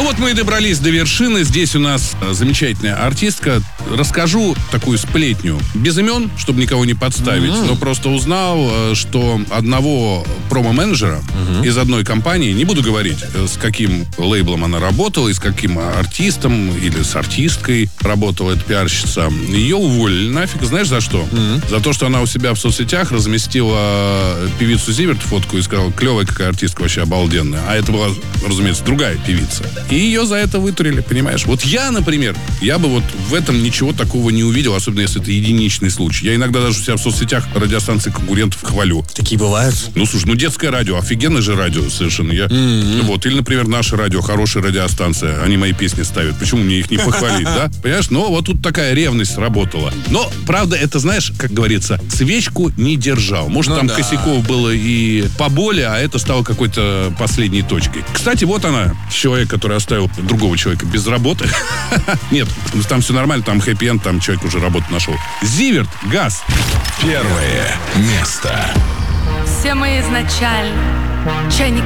вот мы и добрались до вершины. Здесь у нас замечательная артистка. Расскажу такую сплетню. Без имен, чтобы никого не подставить, но просто узнал, что одного промо-менеджера из одной компании, не буду говорить, с каким лейблом она работала, и с каким артистом или с артисткой работала эта пиарщица, ее уволили нафиг. Знаешь, за что? За то, что она у себя в соцсетях разместила певицу Зиверт фотку и сказала: клевая какая артистка, вообще обалденная. А это была, разумеется, другая певица. И ее за это вытурили, понимаешь? Вот я, например, я бы вот в этом ничего такого не увидел, особенно если это единичный случай. Я иногда даже у себя в соцсетях радиостанции конкурентов хвалю. Такие бывают? Ну, слушай, детское радио, офигенное же радио совершенно. Вот, или, например, наше радио, хорошая радиостанция, они мои песни ставят. Почему мне их не похвалить, да? Понимаешь? Но вот тут такая ревность сработала. Но, правда, это, знаешь, как говорится, свечку не держал. Может, там косяков было и поболее, а это стало какой-то последней точкой. Кстати, вот она, человек, который оставил другого человека без работы. Нет, там все нормально, там хэппи-энд, там человек уже работу нашел. Зиверт, «Газ». Первое место. Все мы изначально чайники